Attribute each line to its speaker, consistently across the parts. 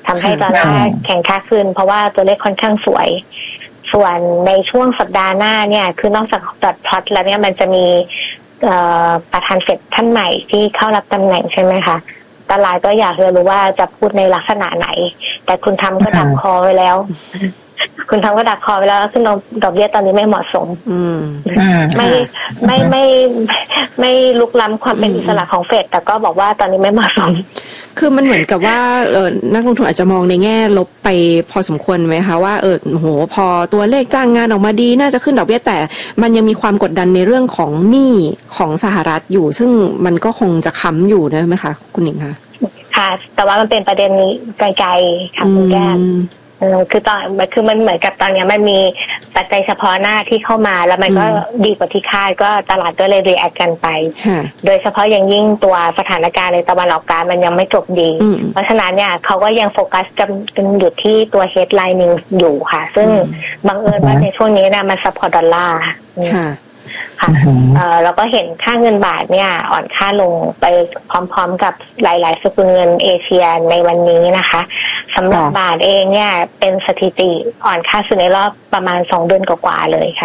Speaker 1: ำให้ดอลลาร์แข็งค่าขึ้นเพราะว่าตัวเลขค่อนข้างสวยส่วนในช่วงสัปดาห์หน้าเนี่ยคือนอกจากจัดพล็อตแล้วเนี่ยมันจะมีประธานเฟดท่านใหม่ที่เข้ารับตำแหน่งใช่ไหมคะตลาดก็อยากจะรู้ว่าจะพูดในลักษณะไหนแต่คุณทำก็ดักคอไว้แล้วคุณทำก็ดักคอไว้แล้วซึ่งดอกเบี้ยตอนนี้ไม่เหมาะสมไม่ลุกล้ำความเป็นอิสระของเฟดแต่ก็บอกว่าตอนนี้ไม่เหมาะสม
Speaker 2: คือมันเหมือนกับว่านักลงทุนอาจจะมองในแง่ลบไปพอสมควรไหมคะว่าโหพอตัวเลขจ้างงานออกมาดีน่าจะขึ้นดอกเบี้ยแต่มันยังมีความกดดันในเรื่องของหนี้ของสหรัฐอยู่ซึ่งมันก็คงจะค้ำอยู่นะไหมคะคุณหนิงคะ
Speaker 1: ค่ะแต่ว่ามันเป็นประเด็นนี้ไกลๆค่ะคุณแก้มคือมันเหมือนกับตอนนี้มันมีปัจจัยเฉพาะหน้าที่เข้ามาแล้วมันก็ดีกว่าที่คาดก็ตลาดก็เลยรีแอคกันไปโดยเฉพาะอย่างยิ่งตัวสถานการณ์ในตะวันออกกลางมันยังไม่จบดีเพราะฉะนั้นเนี่ยเขาก็ยังโฟกัสกันอยู่ที่ตัวเฮดไลน์นึงอยู่ค่ะซึ่งบังเอิญว่าในช่วงนี้นะมันซัพพอร์ตดอลลาร์ค่ะเราก็เห็นค่าเงินบาทเนี่ยอ่อนค่าลงไปพร้อมๆกับหลายๆสกุลเงินเอเชียในวันนี้นะคะสำหรับบาทเองเนี่ยเป็นสถิติอ่อนค่าสุดในรอบประมาณ2 เดือนกว่าๆเลยค่ะ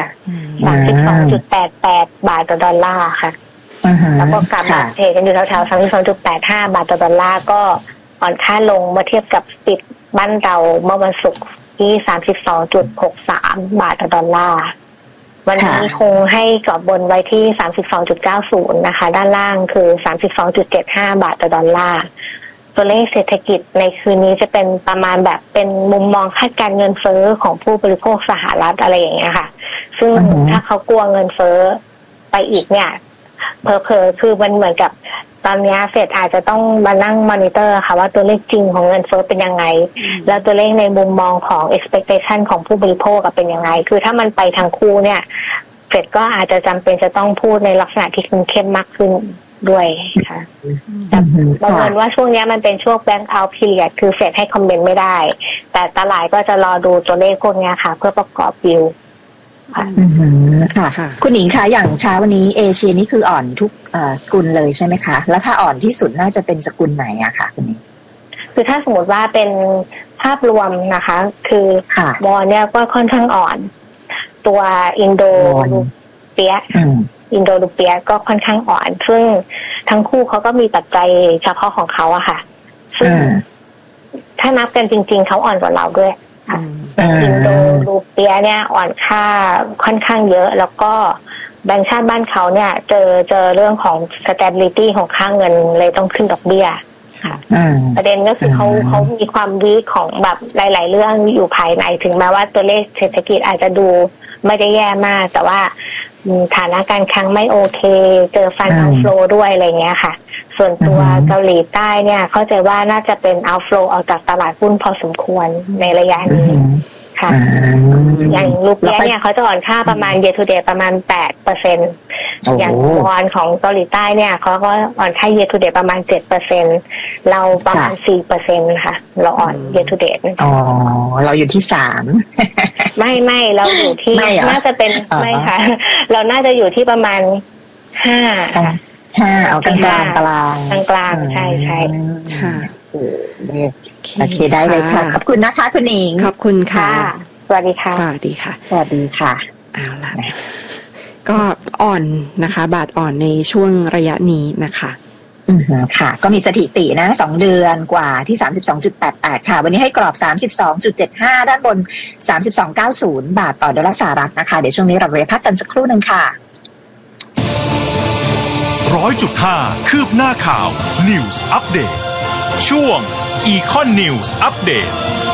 Speaker 1: 32.88 บาทต่อดอลลาร์ค่ะแล้วก็กลับมาเทรดกันอยู่แถวๆ 32.85 บาทต่อดอลลาร์ก็อ่อนค่าลงเมื่อเทียบกับปิดบ้านเราเมื่อวันศุกร์ที่ 32.63 บาทต่อดอลลาร์วันนี้คงให้กรอบบนไว้ที่ 32.90 นะคะด้านล่างคือ 32.75 บาทต่อดอลลาร์ตัวเลขเศรษฐกิจในคืนนี้จะเป็นประมาณแบบเป็นมุมมองคาดการเงินเฟ้อของผู้บริโภคสหรัฐอะไรอย่างเงี้ยค่ะซึ่งถ้าเขากลัวเงินเฟ้อไปอีกเนี่ยเผลอๆคือมันเหมือนกับตอนนี้เฟดอาจจะต้องมานั่งมอนิเตอร์ค่ะว่าตัวเลขจริงของเงินเฟ้อเป็นยังไงแล้วตัวเลขในมุมมองของ expectation ของผู้บริโภคเป็นยังไงคือถ้ามันไปทางคู่เนี่ยเฟดก็อาจจะจำเป็นจะต้องพูดในลักษณะที่เข้มมากขึ้นด้วยค่ะแต่บังเอิญว่าช่วงนี้มันเป็นช่วง bank out period คือเฟดให้คอมเมนต์ไม่ได้แต่ตลาดก็จะรอดูตัวเลขพวกนี้ค่ะเพื่อประกอบวิว
Speaker 3: ค่ะคุณหญิงคะอย่างเช้าวันนี้เอเชียนี่คืออ่อนทุกสกุลเลยใช่ไหมคะแล้วถ้าอ่อนที่สุดน่าจะเป็นสกุลไหนอะคะคุณหญิง
Speaker 1: คือถ้าสมมติว่าเป็นภาพรวมนะคะคือบอลเนี่ยก็ค่อนข้างอ่อนตัวอินโดรูเปียก็ค่อนข้างอ่อนซึ่งทั้งคู่เขาก็มีปัจจัยเฉพาะของเขาอะค่ะซึ่งถ้านับกันจริงๆเขาอ่อนกว่าเราด้วยอินโดรูเปียเนี่ยอ่อนค่าค่อนข้างเยอะแล้วก็แบงก์ชาติบ้านเขาเนี่ยเจอเรื่องของ stability ของค่าเงินเลยต้องขึ้นดอกเบี้ยค่ะประเด็นก็คือเขามีความวีคของแบบหลายๆเรื่องอยู่ภายในถึงแม้ว่าตัวเลขเศรษฐกิจอาจจะดูไม่ได้แย่มากแต่ว่าฐานะการคลังไม่โอเคเจอฟันเอาท์โฟลว์ด้วยอะไรเงี้ยค่ะส่วนตัวเกาหลีใต้เนี่ยเข้าใจว่าน่าจะเป็นเอาท์โฟลว์ออกจากตลาดหุ้นพอสมควรในระยะนี้ค่ะอย่างรูเปียเนี่ยเขาจะอ่อนค่าประมาณ year to date ประมาณ 8% อย่างวอนของเกาหลีใต้เนี่ยเขาก็อ่อนค่า year to date ประมาณ 7% เราประมาณ 4% ค่ะเราอ่อน year to date
Speaker 3: อ๋อเราอยู่ที่3
Speaker 1: ไม่เราอยู่ที่น่าจะเป็นไม่ค่ะเราน่าจะอยู่ที่ประมาณ5ค่ะ
Speaker 3: 5เอากลาง
Speaker 1: ใช่
Speaker 3: ค่ะโอเคได้เลยค่ะขอบคุณนะคะคุณหญิง
Speaker 2: ขอบคุณค่ะ
Speaker 1: สวัสดีค่ะ
Speaker 3: สวัสดีค่ะ
Speaker 2: เอาล่ะก็อ่อนนะคะบาทอ่อนในช่วงระยะนี้นะคะ
Speaker 3: ค่ะก็มีสถิตินะ2เดือนกว่าที่ 32.88 ค่ะวันนี้ให้กรอบ 32.75 ด้านบน 32.90 บาทต่อดอลลาร์สหรัฐนะคะเดี๋ยวช่วงนี้เราไปพักกันสักครู่นึงค่ะ
Speaker 4: 100.5 คืบหน้าข่าว News Update ช่วง Econ News Update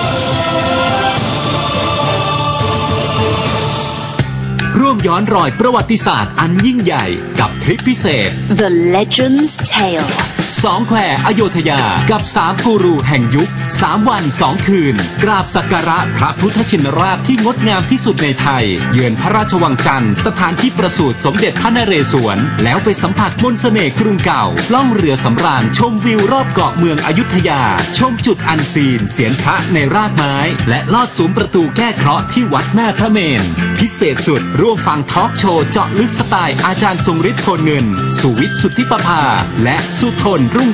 Speaker 4: ร่วมย้อนรอยประวัติศาสตร์อันยิ่งใหญ่กับทริปพิเศษ
Speaker 5: The Legend's Tale
Speaker 4: 2 แควอโยธยากับ3กูรูแห่งยุค3วัน2คืนกราบสักการะพระพุทธชินราชที่งดงามที่สุดในไทยเยือนพระราชวังจันทร์สถานที่ประสูติสมเด็จพระนเรศวรแล้วไปสัมผัสมนต์เสน่ห์กรุงเก่าล่องเรือสำราญชมวิวรอบเกาะเมืองอยุธยาชมจุดอันซีนเสียนพระในรากไม้และลอดซุ้มประตูแก้เคราะห์ที่วัดหน้าพระเมรุพิเศษสุดร่วมฟังทอล์กโชว์เจาะลึกสไตล์อาจารย์ทรงฤทธิ์โพลเงินสุวิทย์สุทธิประภาและสุทนรุ่ง